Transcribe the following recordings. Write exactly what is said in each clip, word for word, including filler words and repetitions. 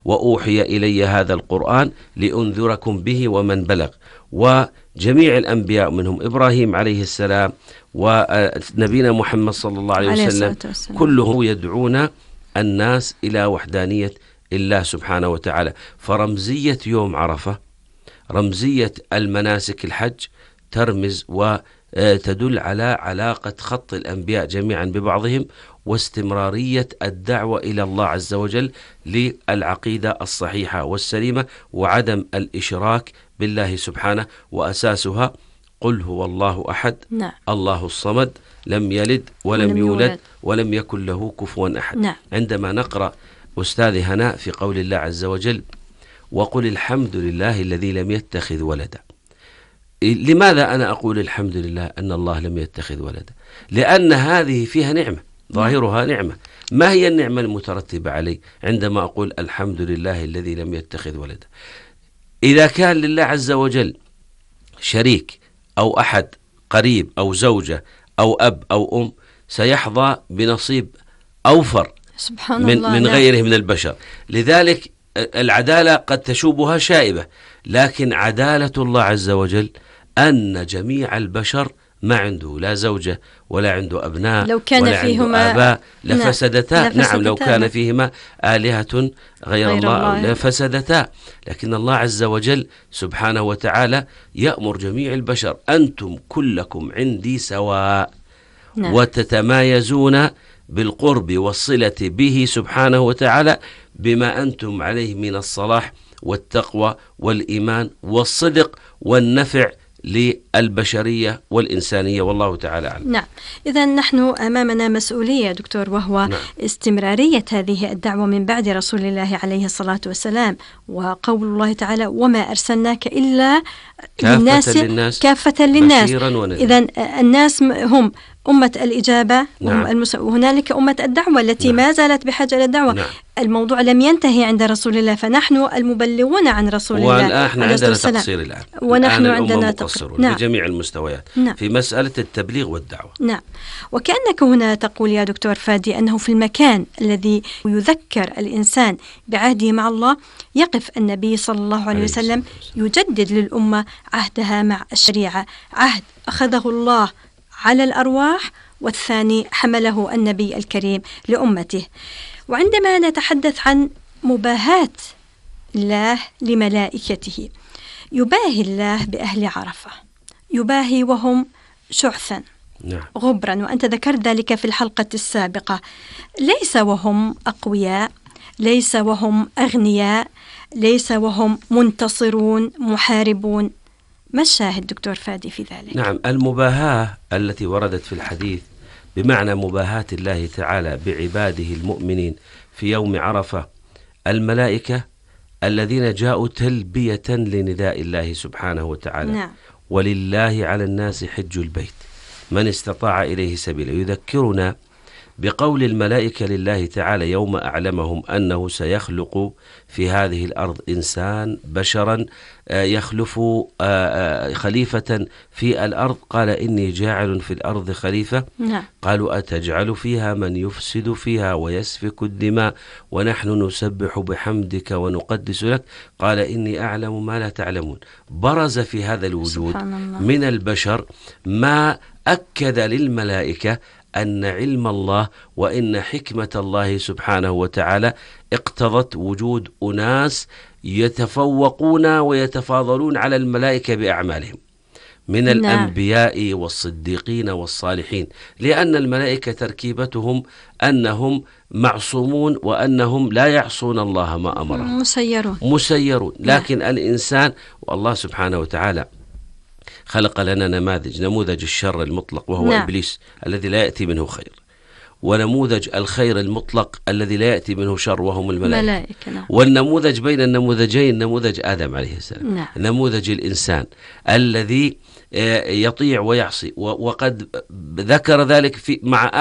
وأوحي إلي هذا القرآن لأنذركم به ومن بلغ. وجميع الأنبياء منهم إبراهيم عليه السلام ونبينا محمد صلى الله عليه وسلم كلهم يدعون الناس إلى وحدانية الله سبحانه وتعالى. فرمزية يوم عرفة، رمزية المناسك الحج، ترمز وتدل على علاقة خط الأنبياء جميعا ببعضهم، واستمرارية الدعوة إلى الله عز وجل للعقيدة الصحيحة والسليمة، وعدم الإشراك بالله سبحانه. وأساسها قل هو الله أحد نعم. الله الصمد لم يلد ولم, ولم يولد, يولد ولم يكن له كفوا أحد. نعم. عندما نقرأ أستاذ هناء في قول الله عز وجل وقل الحمد لله الذي لم يتخذ ولدا، لماذا أنا أقول الحمد لله أن الله لم يتخذ ولدا؟ لأن هذه فيها نعمة، ظاهرها نعمة. ما هي النعمة المترتبة عليه عندما أقول الحمد لله الذي لم يتخذ ولدا؟ إذا كان لله عز وجل شريك أو أحد قريب أو زوجة أو أب أو أم سيحظى بنصيب أوفر سبحان من, الله من غيره من البشر. لذلك العدالة قد تشوبها شائبة، لكن عدالة الله عز وجل أن جميع البشر ما عنده لا زوجة ولا عنده أبناء لو كان ولا فيهما عنده آباء لفسدتا. نعم. نعم لو كان فيهما آلهة غير, غير الله, الله لفسدتا. لكن الله عز وجل سبحانه وتعالى يأمر جميع البشر أنتم كلكم عندي سواء. نعم. وتتمايزون بالقرب والصلة به سبحانه وتعالى بما أنتم عليه من الصلاح والتقوى والإيمان والصدق والنفع للبشرية والإنسانية، والله تعالى أعلم. نعم. إذا نحن أمامنا مسؤولية دكتور، وهو نعم. استمرارية هذه الدعوة من بعد رسول الله عليه الصلاة والسلام، وقول الله تعالى وما أرسلناك إلا كافة للناس للناس كافة للناس. إذا الناس هم أمة الإجابة. نعم. المس... وهنالك أمة الدعوة التي نعم. ما زالت بحاجة إلى الدعوة. نعم. الموضوع لم ينتهي عند رسول الله، فنحن المبلغون عن رسول الله. والآن احنا عندنا تقصير الآن، ونحن الآن عندنا تقصير نعم. في جميع المستويات. نعم. في مسألة التبليغ والدعوة. نعم. وكأنك هنا تقول يا دكتور فادي أنه في المكان الذي يذكر الإنسان بعهده مع الله يقف النبي صلى الله عليه وسلم يجدد للأمة عهدها مع الشريعة، عهد أخذه الله على الأرواح، والثاني حمله النبي الكريم لأمته. وعندما نتحدث عن مباهاة الله لملائكته، يباهي الله بأهل عرفة، يباهي وهم شعثا نعم. غبرا، وأنت ذكرت ذلك في الحلقة السابقة. ليس وهم أقوياء، ليس وهم أغنياء، ليس وهم منتصرون محاربون. ما الشاهد دكتور فادي في ذلك؟ نعم، المباهاة التي وردت في الحديث بمعنى مباهاة الله تعالى بعباده المؤمنين في يوم عرفة، الملائكة الذين جاءوا تلبية لنداء الله سبحانه وتعالى. نعم. ولله على الناس حج البيت من استطاع إليه سبيلا. يذكرنا بقول الملائكة لله تعالى يوم أعلمهم أنه سيخلق في هذه الأرض إنسان بشرا يخلف خليفة في الأرض. قال إني جاعل في الأرض خليفة. نعم. قالوا أتجعل فيها من يفسد فيها ويسفك الدماء ونحن نسبح بحمدك ونقدس لك. قال إني أعلم ما لا تعلمون. برز في هذا الوجود من البشر ما أكد للملائكة أن علم الله وإن حكمة الله سبحانه وتعالى اقتضت وجود أناس يتفوقون ويتفاضلون على الملائكة بأعمالهم من نعم. الأنبياء والصديقين والصالحين، لأن الملائكة تركيبتهم أنهم معصومون وأنهم لا يعصون الله ما أمرهم، مسيرون مسيرون. لكن نعم. الإنسان والله سبحانه وتعالى خلق لنا نماذج، نموذج الشر المطلق وهو نعم. إبليس الذي لا يأتي منه خير، ونموذج الخير المطلق الذي لا يأتي منه شر وهم الملائكة. ملائكة نعم. والنموذج بين النموذجين نموذج آدم عليه السلام. نعم. نموذج الإنسان الذي يطيع ويعصي، وقد ذكر ذلك في مع آدم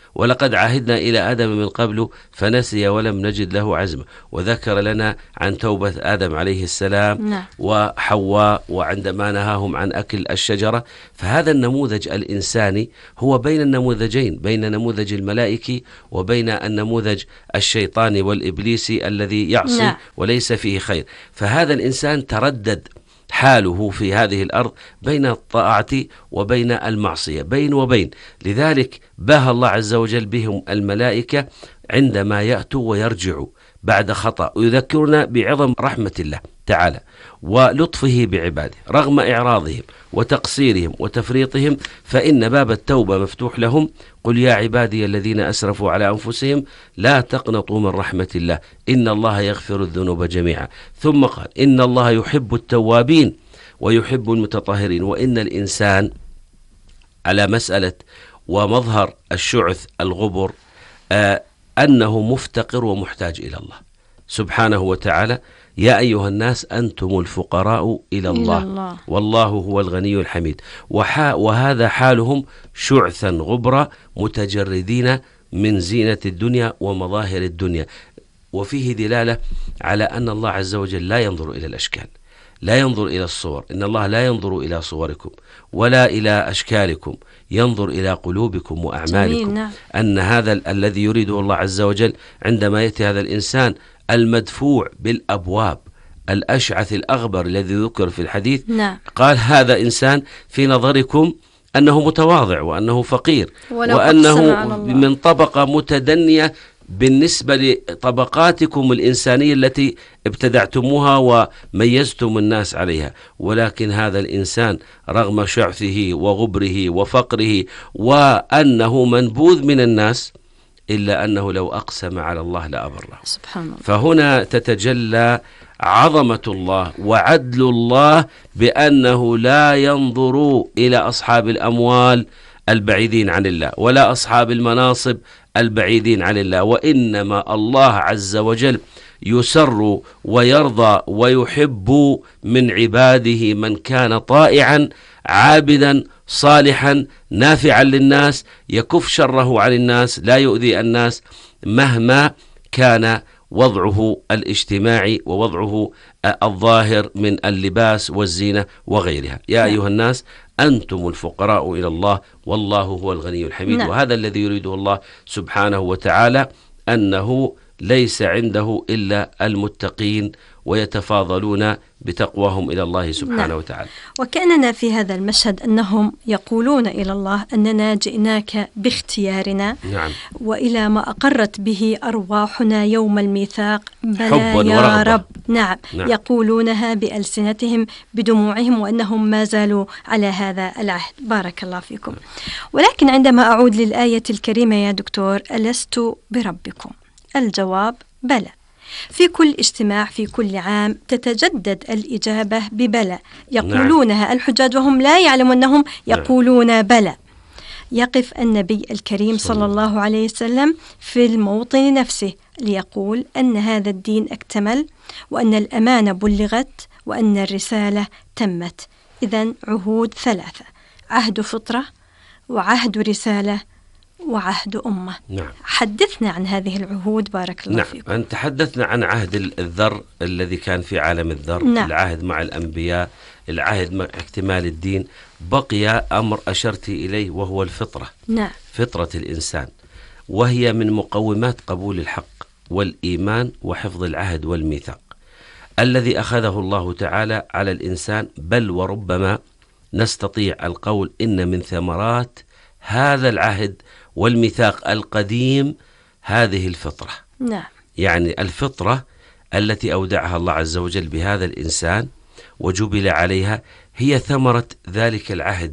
ولقد عهدنا إلى آدم من قبل فنسي ولم نجد له عزما، وذكر لنا عن توبة آدم عليه السلام نعم. وحواء وعندما نهاهم عن أكل الشجرة. فهذا النموذج الإنساني هو بين النموذجين، بين نموذج الملائكي وبين النموذج الشيطاني والإبليسي الذي يعصي نعم. وليس فيه خير. فهذا الإنسان تردد حاله في هذه الأرض بين الطاعة وبين المعصية، بين وبين. لذلك باهى الله عز وجل بهم الملائكة عندما يأتوا ويرجعوا بعد خطأ، ويذكرنا بعظم رحمة الله تعالى ولطفه بعباده رغم إعراضهم وتقصيرهم وتفريطهم، فإن باب التوبة مفتوح لهم. قل يا عبادي الذين أسرفوا على أنفسهم لا تقنطوا من رحمة الله إن الله يغفر الذنوب جميعا. ثم قال إن الله يحب التوابين ويحب المتطهرين. وإن الإنسان على مسألة ومظهر الشعث الغبر آه أنه مفتقر ومحتاج إلى الله سبحانه وتعالى. يا أيها الناس أنتم الفقراء إلى الله, إلى الله. والله هو الغني الحميد. وهذا حالهم شعثا غبرا متجردين من زينة الدنيا ومظاهر الدنيا. وفيه دلالة على أن الله عز وجل لا ينظر إلى الأشكال، لا ينظر إلى الصور. إن الله لا ينظر إلى صوركم ولا إلى أشكالكم، ينظر إلى قلوبكم وأعمالكم. نعم. أن هذا ال- الذي يريده الله عز وجل عندما يأتي هذا الإنسان المدفوع بالأبواب الأشعث الأغبر الذي ذكر في الحديث، نعم. قال هذا إنسان في نظركم أنه متواضع وأنه فقير وأنه من طبقة متدنية بالنسبة لطبقاتكم الإنسانية التي ابتدعتموها وميزتم الناس عليها. ولكن هذا الإنسان رغم شعثه وغبره وفقره وأنه منبوذ من الناس إلا أنه لو أقسم على الله لأبره. سبحان الله. فهنا تتجلى عظمة الله وعدل الله بأنه لا ينظر إلى أصحاب الأموال البعيدين عن الله ولا أصحاب المناصب البعيدين عن الله، وإنما الله عز وجل يسر ويرضى ويحب من عباده من كان طائعا عابدا صالحا نافعا للناس، يكف شره عن الناس، لا يؤذي الناس مهما كان وضعه الاجتماعي ووضعه الظاهر من اللباس والزينة وغيرها. يا أيها الناس أنتم الفقراء إلى الله والله هو الغني الحميد. نعم. وهذا الذي يريده الله سبحانه وتعالى، أنه ليس عنده إلا المتقين ويتفاضلون بتقواهم إلى الله سبحانه نعم. وتعالى. وكأننا في هذا المشهد أنهم يقولون إلى الله أننا جئناك باختيارنا. نعم. وإلى ما أقرت به أرواحنا يوم الميثاق بلى حبا يا ورغبة. رب. نعم. نعم. يقولونها بألسنتهم بدموعهم وأنهم ما زالوا على هذا العهد. بارك الله فيكم. ولكن عندما أعود للآية الكريمة يا دكتور، ألست بربكم؟ الجواب بلى. في كل اجتماع في كل عام تتجدد الإجابة ببلى، يقولونها نعم. الحجاج وهم لا يعلمون أنهم يقولون نعم. بلى. يقف النبي الكريم صلى الله عليه وسلم في الموطن نفسه ليقول أن هذا الدين اكتمل وأن الأمانة بلغت وأن الرسالة تمت. إذن عهود ثلاثة: عهد فطرة وعهد رسالة وعهد أمة. نعم. حدثنا عن هذه العهود بارك الله نعم. فيكم. أن تحدثنا عن عهد الذر الذي كان في عالم الذر. نعم. العهد مع الأنبياء، العهد مع اكتمال الدين. بقي أمر أشرت إليه وهو الفطرة. نعم. فطرة الإنسان، وهي من مقومات قبول الحق والإيمان وحفظ العهد والميثاق الذي أخذه الله تعالى على الإنسان. بل وربما نستطيع القول إن من ثمرات هذا العهد والميثاق القديم هذه الفطرة. نعم. يعني الفطرة التي أودعها الله عز وجل بهذا الإنسان وجبل عليها هي ثمرة ذلك العهد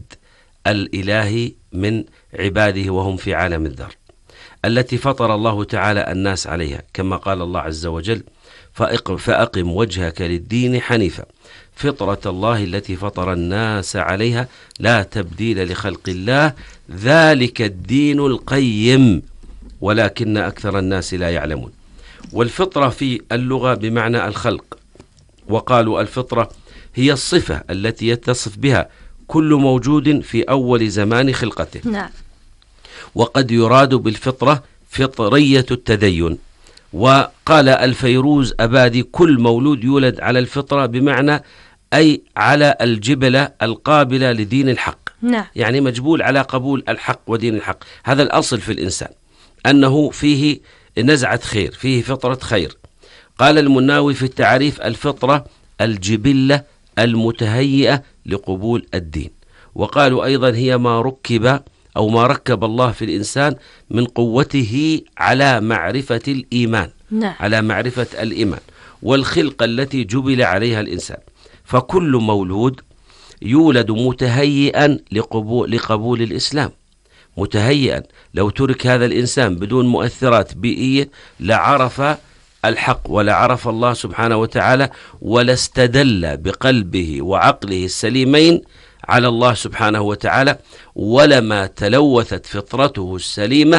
الإلهي من عباده وهم في عالم الذر، التي فطر الله تعالى الناس عليها، كما قال الله عز وجل: فأقم, فأقم وجهك للدين حنيفا فطرة الله التي فطر الناس عليها لا تبديل لخلق الله ذلك الدين القيم ولكن أكثر الناس لا يعلمون. والفطرة في اللغة بمعنى الخلق، وقالوا الفطرة هي الصفة التي يتصف بها كل موجود في أول زمان خلقته. نعم. وقد يراد بالفطرة فطرية التدين. وقال الفيروز أبادي: كل مولود يولد على الفطرة، بمعنى أي على الجبلة القابلة لدين الحق. نعم. يعني مجبول على قبول الحق ودين الحق. هذا الأصل في الإنسان، أنه فيه نزعة خير، فيه فطرة خير. قال المناوي في التعريف: الفطرة الجبلة المتهيئة لقبول الدين. وقالوا أيضا: هي ما ركب أو ما ركب الله في الإنسان من قوته على معرفة الإيمان. نعم. على معرفة الإيمان والخلقة التي جبل عليها الإنسان. فكل مولود يولد متهيئا لقبول, لقبول الإسلام، متهيئا. لو ترك هذا الإنسان بدون مؤثرات بيئية لعرف الحق ولعرف الله سبحانه وتعالى، ولاستدل بقلبه وعقله السليمين على الله سبحانه وتعالى، ولما تلوثت فطرته السليمة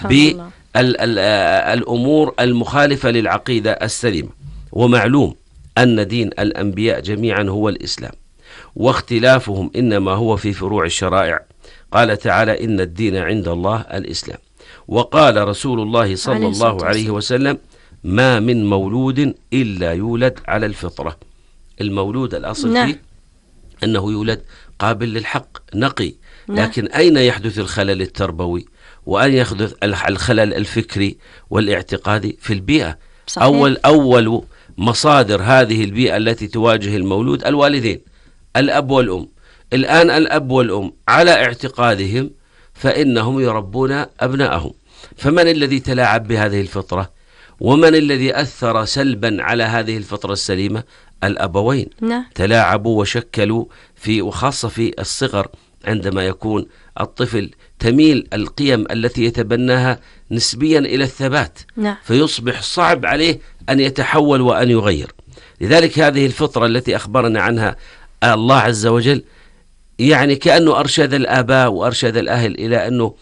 بالأمور المخالفة للعقيدة السليمة. ومعلوم أن دين الأنبياء جميعا هو الإسلام، واختلافهم إنما هو في فروع الشرائع. قال تعالى: إن الدين عند الله الإسلام. وقال رسول الله صلى الله عليه وسلم: ما من مولود إلا يولد على الفطرة. المولود الأصل نعم. فيه أنه يولد قابل للحق نقي. لكن أين يحدث الخلل التربوي وأن يحدث الخلل الفكري والاعتقادي؟ في البيئة. صحيح. أول أول مصادر هذه البيئة التي تواجه المولود الوالدين، الأب والأم. الآن الأب والأم على اعتقادهم فإنهم يربون أبنائهم. فمن الذي تلاعب بهذه الفطرة؟ ومن الذي أثر سلبا على هذه الفطرة السليمة؟ الأبوين. نعم. تلاعبوا وشكلوا في، وخاصة في الصغر عندما يكون الطفل تميل القيم التي يتبناها نسبيا إلى الثبات. نعم. فيصبح صعب عليه أن يتحول وأن يغير. لذلك هذه الفطرة التي أخبرنا عنها الله عز وجل، يعني كأنه أرشد الآباء وأرشد الأهل إلى أنه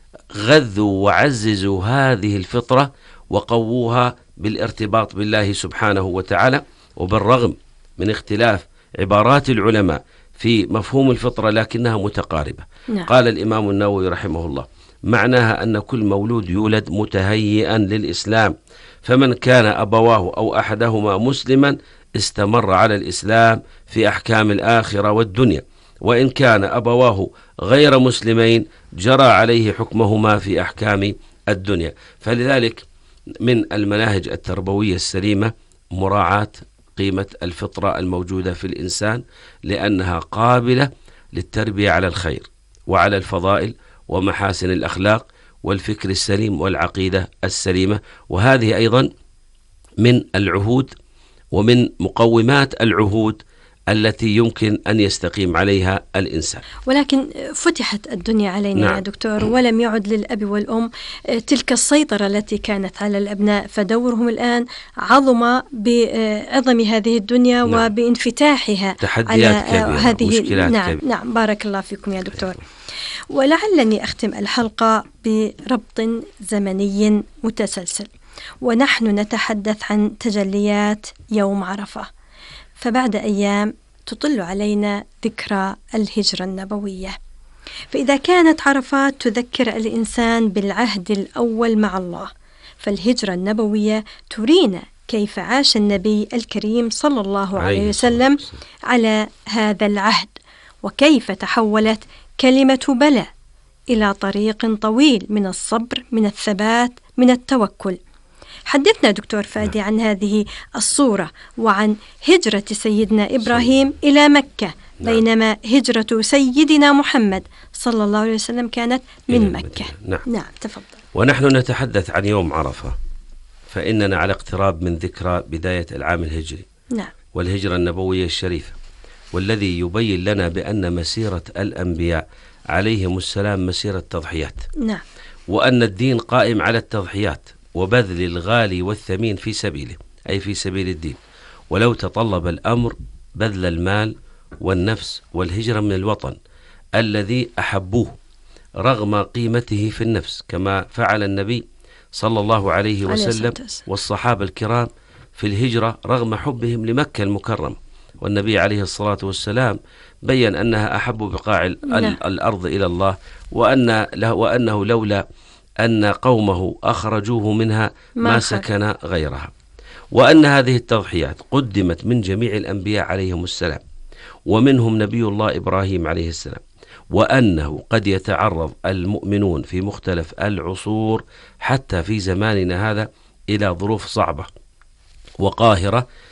غذوا وعززوا هذه الفطرة وقووها بالارتباط بالله سبحانه وتعالى. وبالرغم من اختلاف عبارات العلماء في مفهوم الفطرة لكنها متقاربة. نعم. قال الإمام النووي رحمه الله: معناها أن كل مولود يولد متهيئا للإسلام، فمن كان أبواه أو أحدهما مسلما استمر على الإسلام في أحكام الآخرة والدنيا، وإن كان أبواه غير مسلمين جرى عليه حكمهما في أحكام الدنيا. فلذلك من المناهج التربوية السليمة مراعاة قيمة الفطرة الموجودة في الإنسان، لأنها قابلة للتربية على الخير وعلى الفضائل ومحاسن الأخلاق والفكر السليم والعقيدة السليمة. وهذه أيضا من العهود ومن مقومات العهود التي يمكن أن يستقيم عليها الإنسان. ولكن فتحت الدنيا علينا. نعم. يا دكتور، ولم يعد للأب والأم تلك السيطرة التي كانت على الأبناء، فدورهم الآن عظم بعظم هذه الدنيا. نعم. وبانفتاحها تحديات على كبيرة، هذه. مشكلات نعم. كبيرة. نعم، بارك الله فيكم يا دكتور. ولعلني أختم الحلقة بربط زمني متسلسل، ونحن نتحدث عن تجليات يوم عرفة. فبعد أيام تطل علينا ذكرى الهجرة النبوية. فإذا كانت عرفات تذكر الإنسان بالعهد الأول مع الله، فالهجرة النبوية ترينا كيف عاش النبي الكريم صلى الله عليه وسلم على هذا العهد، وكيف تحولت كلمة بلى إلى طريق طويل من الصبر، من الثبات، من التوكل. حدثنا دكتور فادي عن هذه الصورة وعن هجرة سيدنا إبراهيم إلى مكة، بينما هجرة سيدنا محمد صلى الله عليه وسلم كانت من مكة. نعم. نعم، تفضل. ونحن نتحدث عن يوم عرفة، فإننا على اقتراب من ذكرى بداية العام الهجري. نعم. والهجرة النبوية الشريفة، والذي يبين لنا بأن مسيرة الأنبياء عليهم السلام مسيرة تضحيات. نعم. وأن الدين قائم على التضحيات وبذل الغالي والثمين في سبيله، أي في سبيل الدين. ولو تطلب الأمر بذل المال والنفس والهجرة من الوطن الذي أحبوه رغم قيمته في النفس، كما فعل النبي صلى الله عليه وسلم والصحابة الكرام في الهجرة رغم حبهم لمكة المكرمة والنبي عليه الصلاة والسلام بيّن أنها أحب بقاع الأرض إلى الله، وأن له وأنه لولا أن قومه أخرجوه منها ما سكن غيرها، وأن هذه التضحيات قدمت من جميع الأنبياء عليهم السلام، ومنهم نبي الله إبراهيم عليه السلام، وأنه قد يتعرض المؤمنون في مختلف العصور حتى في زماننا هذا إلى ظروف صعبة وقاهرة